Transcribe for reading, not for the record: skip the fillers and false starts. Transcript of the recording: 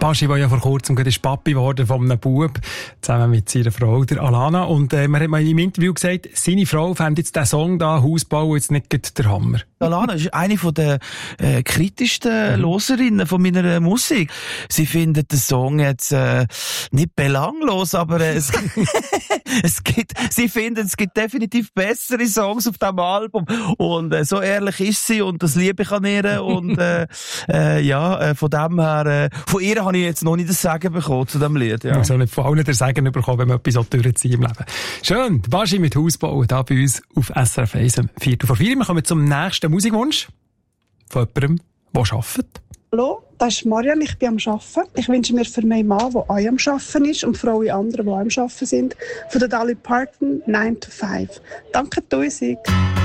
Baschi, der ja vor kurzem gerade Papi geworden von einem Bub, zusammen mit seiner Frau, der Alana. Und man hat mal in einem Interview gesagt, seine Frau fände jetzt diesen Song da, Hausbau, jetzt nicht gerade der Hammer. Alana ist eine der kritischsten Loserinnen von meiner Musik. Sie findet den Song jetzt nicht belanglos, aber sie findet, es gibt definitiv bessere Songs auf diesem Album. Und so ehrlich ist sie und das liebe ich an ihr. Und von dem her, von ihr habe ich jetzt noch nicht das Sagen bekommen zu diesem Lied. Ja. Also nicht von allen das Sagen bekommen, wenn man etwas durchzieht im Leben. Schön, Baschi mit Hausbau, da bei uns auf SRF 1 um 4:04. Wir kommen zum nächsten Musikwunsch von jemandem, der arbeitet. Hallo, das ist Marian, ich bin am Arbeiten. Ich wünsche mir für meinen Mann, der auch am Arbeiten ist, und für alle anderen, die auch am Arbeiten sind, von der Dolly Parton 9 to 5. Danke, Musik.